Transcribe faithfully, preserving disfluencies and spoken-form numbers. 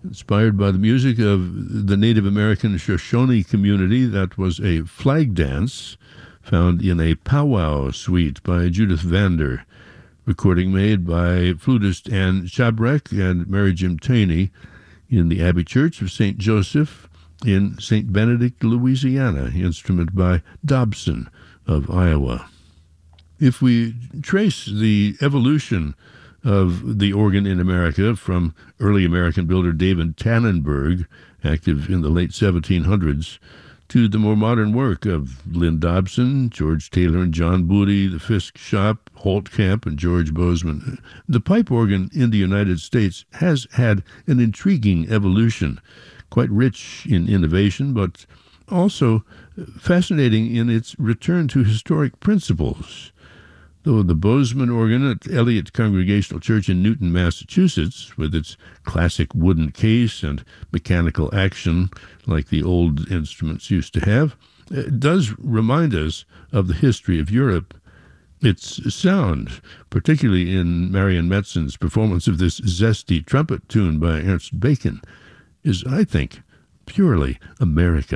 Inspired by the music of the Native American Shoshone community, that was a flag dance found in a powwow suite by Judith Vander. Recording made by flutist Ann Shabrek and Mary Jim Taney in the Abbey Church of Saint Joseph in Saint Benedict, Louisiana. Instrument by Dobson of Iowa. If we trace the evolution of the organ in America from early American builder David Tannenberg, active in the late seventeen hundreds, to the more modern work of Lynn Dobson, George Taylor and John Booty, the Fisk Shop, Holt Camp, and George Bozeman, the pipe organ in the United States has had an intriguing evolution, quite rich in innovation, but also fascinating in its return to historic principles. Though the Bozeman organ at Eliot Congregational Church in Newton, Massachusetts, with its classic wooden case and mechanical action like the old instruments used to have, does remind us of the history of Europe. Its sound, particularly in Marian Metzon's performance of this zesty trumpet tune by Ernst Bacon, is, I think, purely American.